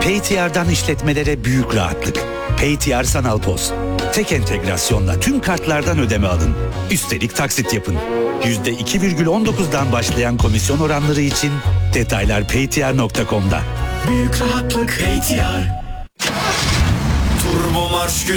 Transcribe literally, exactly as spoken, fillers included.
Paytvr'dan işletmelere büyük rahatlık. Paytr Sanal Poz. Tek entegrasyonla tüm kartlardan ödeme alın. Üstelik taksit yapın. yüzde iki virgül on dokuzdan başlayan komisyon oranları için detaylar paytr nokta com'da. Büyük rahatlık Paytr. Turbo Marş